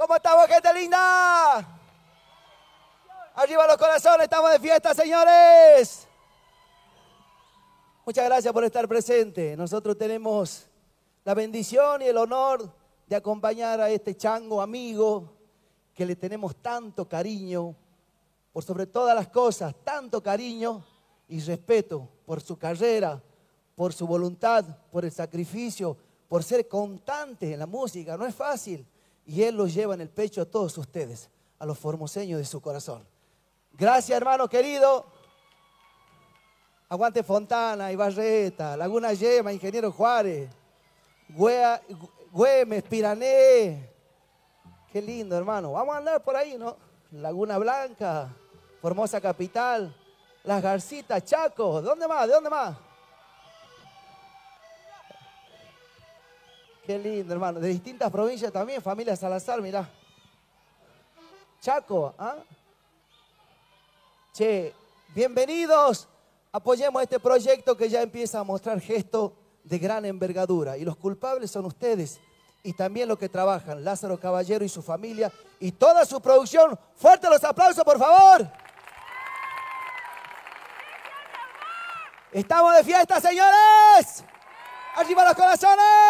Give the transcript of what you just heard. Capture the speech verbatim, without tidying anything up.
¿Cómo estamos, gente linda? Arriba los corazones, estamos de fiesta, señores. Muchas gracias por estar presente. Nosotros tenemos la bendición y el honor de acompañar a este chango amigo que le tenemos tanto cariño, por sobre todas las cosas, tanto cariño y respeto por su carrera, por su voluntad, por el sacrificio, por ser constante en la música. No es fácil. Y él los lleva en el pecho a todos ustedes, a los formoseños de su corazón. Gracias, hermano querido. Aguante Fontana, Ibarreta, Laguna Yema, Ingeniero Juárez, Güea, Güemes, Pirané. Qué lindo, hermano. Vamos a andar por ahí, ¿no? Laguna Blanca, Formosa Capital, Las Garcitas, Chaco. ¿De dónde más? ¿De dónde más? Qué lindo, hermano. De distintas provincias también, familia Salazar, mirá. Chaco, ¿ah? Che, bienvenidos. Apoyemos este proyecto que ya empieza a mostrar gestos de gran envergadura. Y los culpables son ustedes y también los que trabajan, Lázaro Caballero y su familia y toda su producción. ¡Fuerte los aplausos, por favor! ¡Estamos de fiesta, señores! ¡Arriba los corazones!